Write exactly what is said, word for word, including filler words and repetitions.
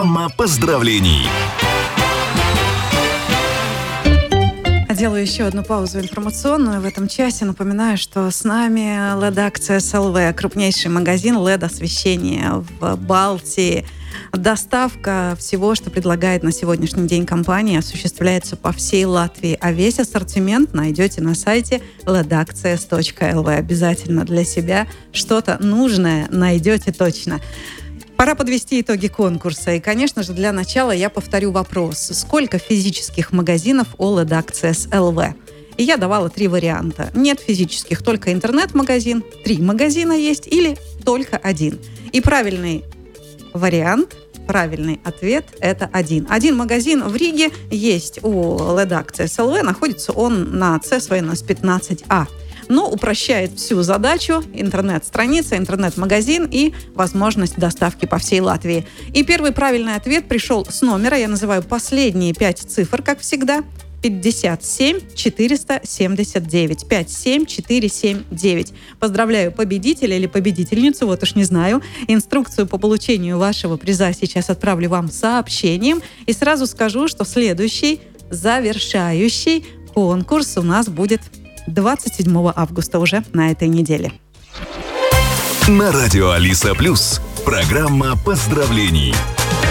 Программа поздравлений. Делаю еще одну паузу информационную в этом часе. Напоминаю, что с нами эл и ди Access эл ви, крупнейший магазин эл и ди-освещения в Балтии. Доставка всего, что предлагает на сегодняшний день компания, осуществляется по всей Латвии, а весь ассортимент найдете на сайте эл и ди аксесс точка эл ви. Обязательно для себя что-то нужное найдете точно. Пора подвести итоги конкурса. И, конечно же, для начала я повторю вопрос. Сколько физических магазинов эл и ди Access эл ви? И я давала три варианта. Нет физических, только интернет-магазин, три магазина есть или только один. И правильный вариант, правильный ответ – это один. Один магазин в Риге есть у эл и ди Access эл ви, находится он на С Своенос пятнадцать А. Но упрощает всю задачу интернет-страница, интернет-магазин и возможность доставки по всей Латвии. И первый правильный ответ пришел с номера, я называю последние пять цифр, как всегда, пятьдесят семь четыреста семьдесят девять. пятьдесят семь четыреста семьдесят девять. Поздравляю победителя или победительницу, вот уж не знаю. Инструкцию по получению вашего приза сейчас отправлю вам сообщением. И сразу скажу, что следующий, завершающий конкурс у нас будет двадцать седьмого августа, уже на этой неделе. На радио Алиса Плюс программа поздравлений.